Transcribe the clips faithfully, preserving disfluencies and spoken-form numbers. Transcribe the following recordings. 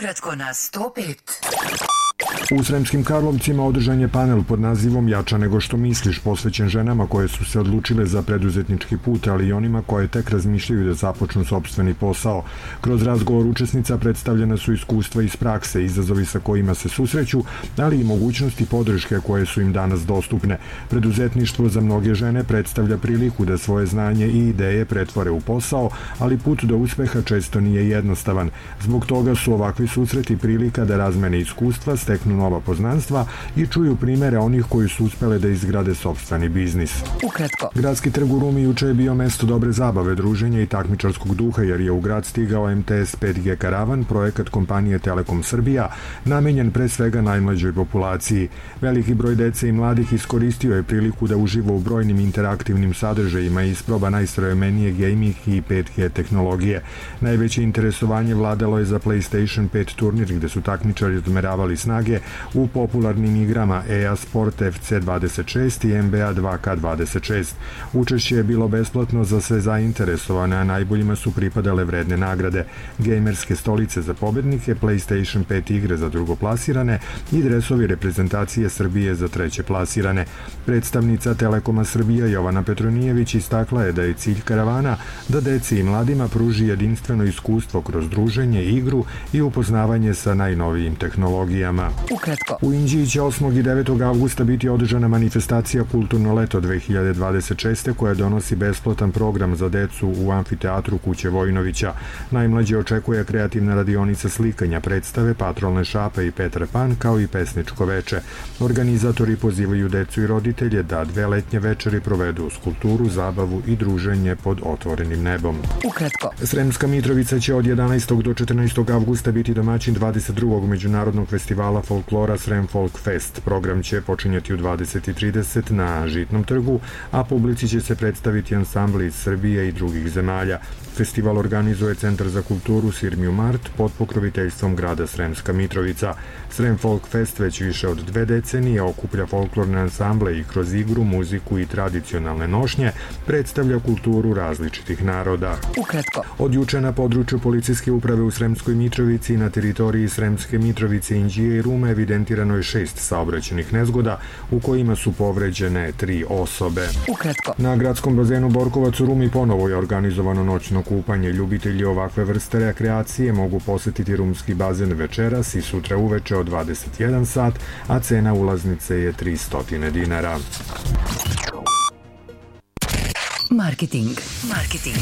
Ukratko na sto pet. U Sremskim Karlovcima održan je panel pod nazivom Jača nego što misliš, posvećen ženama koje su se odlučile za preduzetnički put, ali i onima koje tek razmišljaju da započnu sopstveni posao. Kroz razgovor učesnica predstavljena su iskustva iz prakse, izazovi sa kojima se susreću, ali i mogućnosti podrške koje su im danas dostupne. Preduzetništvo za mnoge žene predstavlja priliku da svoje znanje i ideje pretvore u posao, ali put do uspeha često nije jednostavan. Zbog toga su ovakvi susreti prilika da razmene iskustva, steknu nova poznanstva i čuju primere onih koji su uspele da izgrade sopstveni biznis. Ukratko. Gradski trg u Rumi juče je bio mesto dobre zabave, druženja i takmičarskog duha, jer je u grad stigao em te es pet ge Karavan, projekat kompanije Telekom Srbija, namenjen pre svega najmlađoj populaciji. Veliki broj dece i mladih iskoristio je priliku da uživa u brojnim interaktivnim sadržajima i isproba najsavremenije gaming i pet ge tehnologije. Najveće interesovanje vladalo je za PlayStation pet turnir, gde su takmičari odmeravali snage u popularnim igrama e a Sport ef ce dvadeset šest i en be a dva ka dvadeset šest. Učešće je bilo besplatno za sve zainteresovane, a najboljima su pripadale vredne nagrade: gejmerske stolice za pobednike, PlayStation pet igre za drugoplasirane i dresovi reprezentacije Srbije za treće plasirane. Predstavnica Telekoma Srbija Jovana Petronijević istakla je da je cilj karavana da deci i mladima pruži jedinstveno iskustvo kroz druženje, igru i upoznavanje sa najnovijim tehnologijama. Ukratko. U Inđiji će osmog i devetog avgusta biti održana manifestacija Kulturno leto dve hiljade dvadeset šeste koja donosi besplatan program za decu u amfiteatru Kuće Vojnovića. Najmlađe očekuje kreativna radionica slikanja, predstave, patrolne šape i Petar Pan, kao i pesničko veče. Organizatori pozivaju decu i roditelje da dve letnje večeri provedu uz kulturu, zabavu i druženje pod otvorenim nebom. Ukratko. Sremska Mitrovica će od jedanaestog do četrnaestog avgusta biti domaćin dvadeset drugog međunarodnog festivala folklora Srem Folk Fest. Program će počinjati u dvadeset i trideset na Žitnom trgu, a publici će se predstaviti ansambli iz Srbije i drugih zemalja. Festival organizuje Centar za kulturu Sirmiju Mart pod pokroviteljstvom grada Sremska Mitrovica. Srem Folk Fest već više od dve decenije okuplja folklorne ansamble i kroz igru, muziku i tradicionalne nošnje predstavlja kulturu različitih naroda. Ukratko. Od juče na području policijske uprave u Sremskoj Mitrovici i na teritoriji Sremske Mitrovice, Inđije i Rume evidentirano je šest saobraćajnih nezgoda u kojima su povređene tri osobe. Ukratko. Na gradskom bazenu Borkovac u Rumi ponovo je organizovano noćno kupanje. Ljubitelji ovakve vrste rekreacije mogu posetiti rumski bazen večeras i sutra uveče od dvadeset jedan sat, a cena ulaznice je tristo dinara. Marketing. Marketing.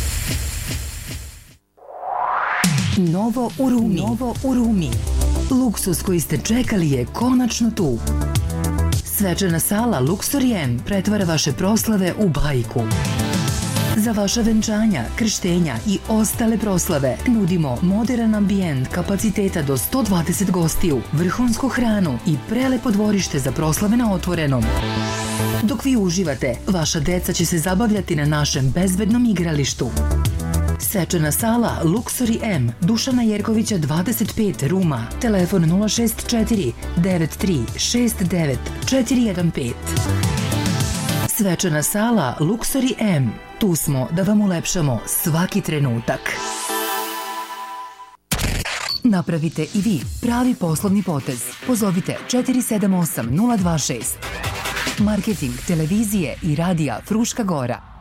Novo u Rumi. Novo u Rumi. Luksus koji ste čekali je konačno tu. Svečana sala Luxury M pretvara vaše proslave u bajku. Za vaša venčanja, krštenja i ostale proslave nudimo modern ambijent kapaciteta do sto dvadeset gostiju, vrhunsku hranu i prelepo dvorište za proslave na otvorenom. Dok vi uživate, vaša deca će se zabavljati na našem bezbednom igralištu. Svečana sala Luxury M, Dušana Jerkovića dvadeset pet, Ruma. Telefon nula šest četiri devet tri šest devet četiri jedan pet. Svečana sala Luxury M. Tu smo da vam ulepšamo svaki trenutak. Napravite i vi pravi poslovni potez. Pozovite četiri sedam osam nula dva šest. Marketing televizije i radija Fruška Gora.